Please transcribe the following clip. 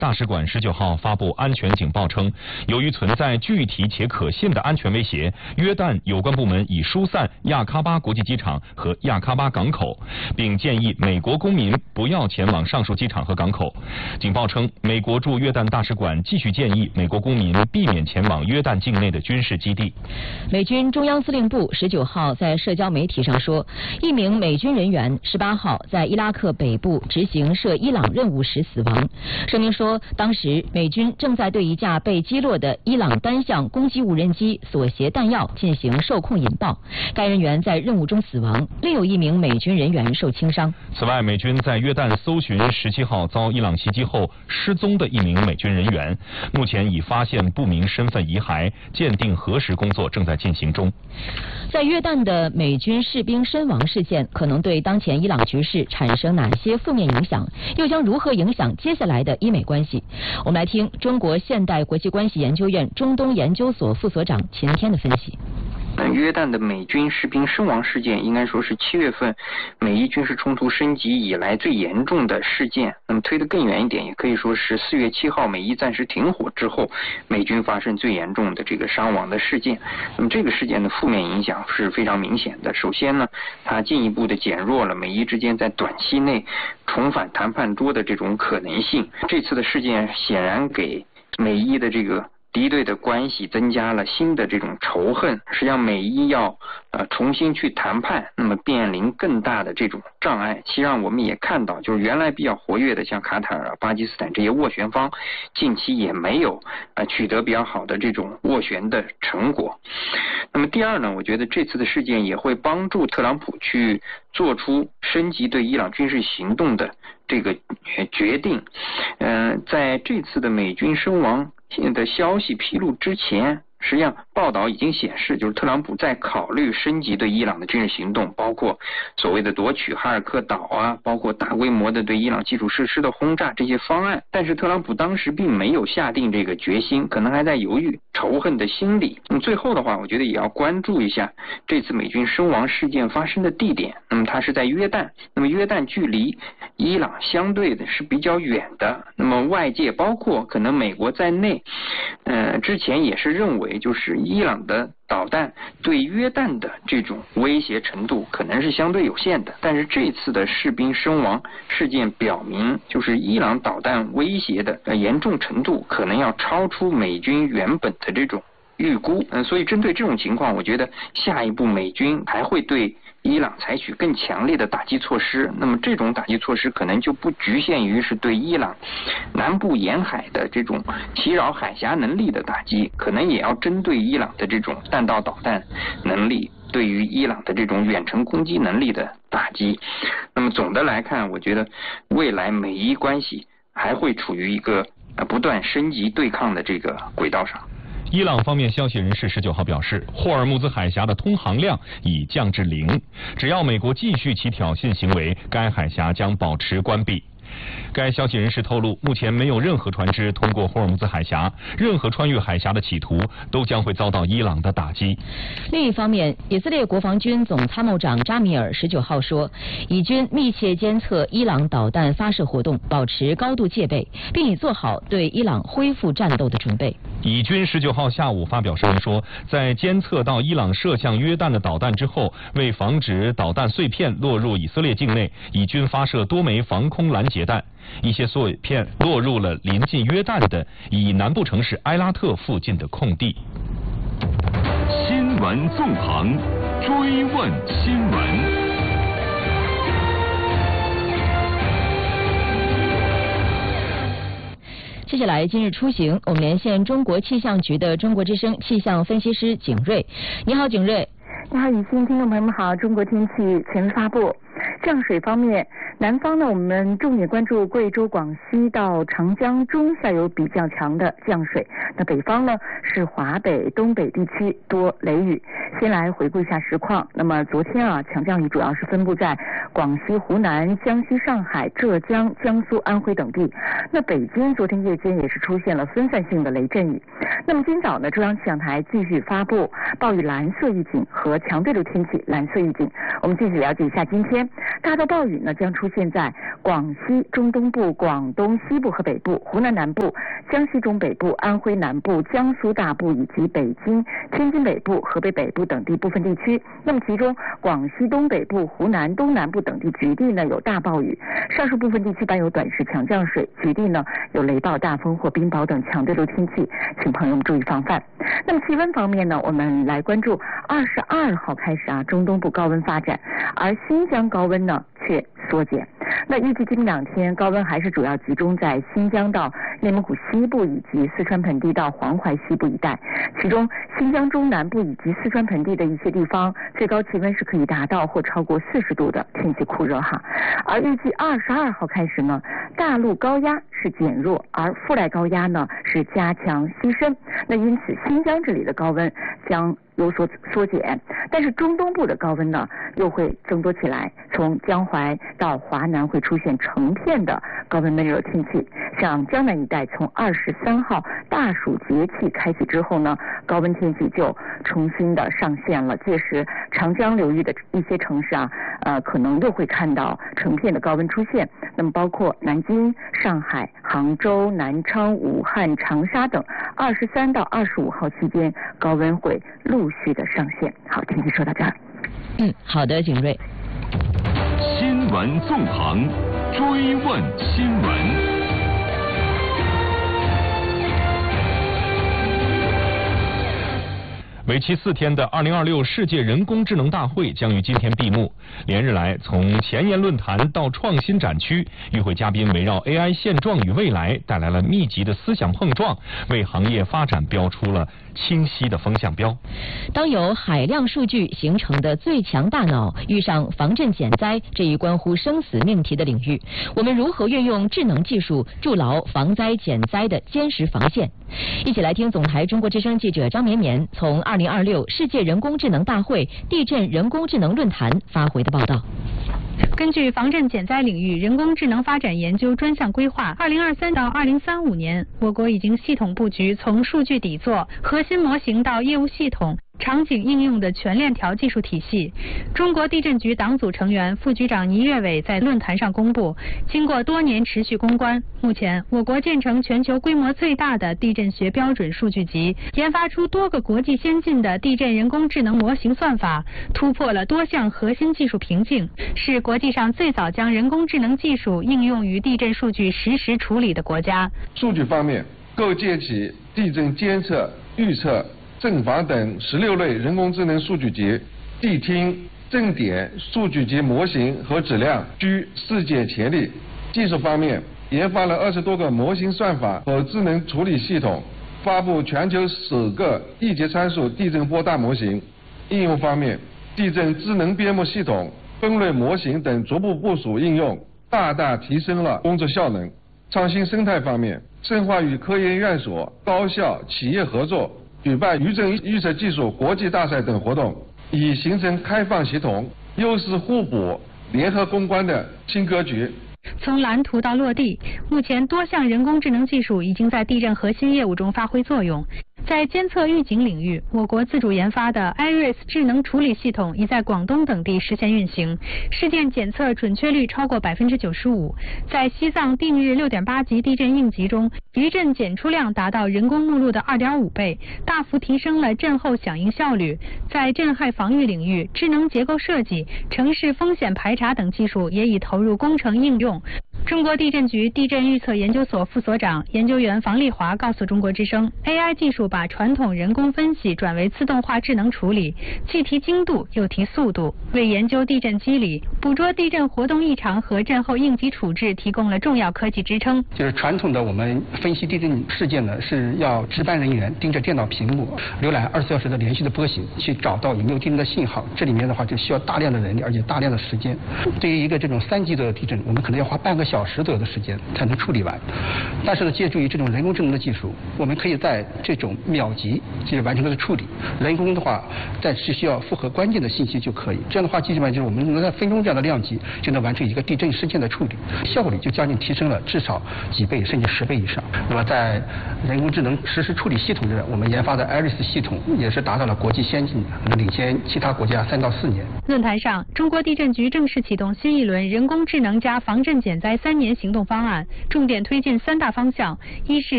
大使馆19号发布安全警报称，由于存在具体且可信的安全威胁，约旦有关部门已疏散亚喀巴国际机场和亚喀巴港口，并建议美国公民不要前往上述机场和港口。警报称，美国驻约旦大使馆继续建议美国公民避免前往约旦境内的军事基地。 美军中央司令部19号在社交媒体上说，一名美军人员18号在伊拉克北部执行涉伊朗任务时死亡。声明说，当时美军正在对一架被击落的伊朗单向攻击无人机所携弹药进行受控引爆，该人员在任务中死亡，另有一名美军人员受轻伤。 此外，美军在约旦搜寻17号遭伊朗袭击后失踪的一名美军人员，目前已发现不明身份遗骸，鉴定核实工作正在进行中。 在约旦的美军士兵身亡事件可能对当前伊朗局势产生哪些负面影响，又将如何影响接下来的伊美关系？我们来听中国现代国际关系研究院中东研究所副所长秦天的分析。 约旦的美军士兵身亡事件应该说是7月份美伊军事冲突升级以来最严重的事件。那么推得更远一点，也可以说是4月7号美伊暂时停火之后，美军发生最严重的这个伤亡的事件。那么这个事件的负面影响是非常明显的。首先呢，它进一步的减弱了美伊之间在短期内重返谈判桌的这种可能性。这次的事件显然给美伊的这个敌对的关系增加了新的这种仇恨。实际上美伊要重新去谈判，那么面临更大的这种障碍。其实上我们也看到，就是原来比较活跃的像卡塔尔、巴基斯坦这些斡旋方，近期也没有取得比较好的这种斡旋的成果。那么第二呢，我觉得这次的事件也会帮助特朗普去做出升级对伊朗军事行动的这个决定。在这次的美军身亡的消息披露之前，实际上报道已经显示，就是特朗普在考虑升级对伊朗的军事行动，包括所谓的夺取哈尔科岛啊，包括大规模的对伊朗基础设施的轰炸这些方案。但是特朗普当时并没有下定这个决心，可能还在犹豫，仇恨的心理。那么最后的话，我觉得也要关注一下这次美军身亡事件发生的地点。那么它是在约旦，那么约旦距离伊朗相对的是比较远的。那么外界包括可能美国在内，之前也是认为，就是伊朗的导弹对约旦的这种威胁程度可能是相对有限的。但是这次的士兵身亡事件表明，就是伊朗导弹威胁的严重程度可能要超出美军原本的这种预估。所以针对这种情况，我觉得下一步美军还会对伊朗采取更强烈的打击措施。那么这种打击措施可能就不局限于是对伊朗南部沿海的这种袭扰海峡能力的打击，可能也要针对伊朗的这种弹道导弹能力，对于伊朗的这种远程攻击能力的打击。那么总的来看，我觉得未来美伊关系还会处于一个不断升级对抗的这个轨道上。 伊朗方面消息人士19号表示，霍尔木兹海峡的通航量已降至0，只要美国继续其挑衅行为，该海峡将保持关闭。该消息人士透露，目前没有任何船只通过霍尔木兹海峡，任何穿越海峡的企图都将会遭到伊朗的打击。 另一方面，以色列国防军总参谋长扎米尔19号说，以军密切监测伊朗导弹发射活动，保持高度戒备，并已做好对伊朗恢复战斗的准备。 以军19号下午发表声明说，在监测到伊朗射向约旦的导弹之后，为防止导弹碎片落入以色列境内，以军发射多枚防空拦截弹，一些碎片落入了临近约旦的以南部城市埃拉特附近的空地。 新闻纵横，追问新闻。 接下来，今日出行，我们连线中国气象局的中国之声气象分析师景睿。你好，景睿。 你好，雨欣，听众朋友们好。中国天气全发布。降水方面，南方呢，我们重点关注贵州、广西到长江中下游比较强的降水。那北方呢是华北、东北地区多雷雨。先来回顾一下实况。那么昨天强降雨主要是分布在广西、湖南、江西、上海、浙江、江苏、安徽等地。那北京昨天夜间也是出现了分散性的雷阵雨。那么今早呢，中央气象台继续发布暴雨蓝色预警和强对流天气蓝色预警。我们继续了解一下今天大到暴雨呢将出现在广西中东部、广东西部和北部、湖南南部、江西中北部、安徽南部、江苏大部以及北京、天津北部、河北北部等地部分地区。那么其中广西东北部、湖南东南部等地局地呢有大暴雨，上述部分地区伴有短时强降水，局地呢有雷暴、大风或冰雹等强对流天气，请朋友们注意防范。那么气温方面呢，我们来关注22号开始中东部高温发展，而新疆高温呢却缩减。那预计今明2天高温还是主要集中在新疆到内蒙古西部以及四川盆地到黄淮西部一带，其中新疆中南部以及四川盆地的一些地方最高气温是可以达到或超过40度的，天气酷热哈。而预计22号开始呢，大陆高压是减弱，而副带高压呢是加强西伸，那因此新疆这里的高温将有所缩减，但是中东部的高温呢又会增多起来，从江淮到华南会出现成片的高温闷热天气。像江南一带从23号大暑节气开启之后呢，高温天气就重新的上线了，届时长江流域的一些城市可能又会看到成片的高温出现，那么包括南京、上海、杭州、南昌、武汉、长沙等23到25号期间高温会陆续的上线。好，天气说到这儿。 好的，景睿。 新闻纵横，追问新闻。 为期4天的2026世界人工智能大会将于今天闭幕。连日来，从前沿论坛到创新展区，与会嘉宾围绕 AI 现状与未来，带来了密集的思想碰撞，为行业发展标出了清晰的风向标。 当有海量数据形成的最强大脑遇上防震减灾这一关乎生死命题的领域，我们如何运用智能技术筑牢防灾减灾的坚实防线？一起来听总台中国之声记者张绵绵从2026世界人工智能大会地震人工智能论坛发回的报道。 根据防震减灾领域人工智能发展研究专项规划，2023到2035年，我国已经系统布局从数据底座、核心模型到业务系统、场景应用的全链条技术体系。中国地震局党组成员、副局长倪跃伟在论坛上公布，经过多年持续攻关，目前我国建成全球规模最大的地震学标准数据集，研发出多个国际先进的地震人工智能模型算法，突破了多项核心技术瓶颈，是国际上最早将人工智能技术应用于地震数据实时处理的国家。 数据方面，构建起地震监测、预测、震防等16类人工智能数据集，地听、震点数据集模型和质量居世界前列。技术方面，研发了20多个模型算法和智能处理系统，发布全球首个一节参数地震波大模型。应用方面，地震智能编目系统、分类模型等逐步部署应用，大大提升了工作效能。创新生态方面，深化与科研院所、高校、企业合作，举办余震预测技术国际大赛等活动，以形成开放协同、优势互补、联合攻关的新格局。 从蓝图到落地，目前多项人工智能技术已经在地震核心业务中发挥作用。在监测预警领域，我国自主研发的 IRIS 智能处理系统已在广东等地实现运行，事件检测准确率超过95%。在西藏定日6.8级地震应急中，余震检出量达到人工目录的2.5倍，大幅提升了震后响应效率。在震害防御领域，智能结构设计、城市风险排查等技术也已投入工程应用。中国地震局地震预测研究所副所长、研究员房丽华告诉中国之声 ，AI 技术把传统人工分析转为自动化智能处理，既提精度又提速度，为研究地震机理、捕捉地震活动异常和震后应急处置提供了重要科技支撑。 就是传统的我们分析地震事件呢，是要值班人员盯着电脑屏幕，浏览24小时的连续的波形，去找到有没有地震的信号。这里面的话就需要大量的人力，而且大量的时间。对于一个这种3级的地震，我们可能要花半个小时左右的时间才能处理完。但是呢，借助于这种人工智能的技术，我们可以在这种秒级就完成它的处理。人工的话，只需要符合关键的信息就可以。这样的话，基本上就是我们能在分钟这样的量级就能完成一个地震事件的处理，效率就将近提升了至少几倍甚至10倍以上。那么在人工智能实时处理系统上，我们研发的 IRIS 系统也是达到了国际先进，领先其他国家3到4年。 论坛上，中国地震局正式启动新一轮人工智能加防震减灾3年行动方案，重点推进3大方向：一是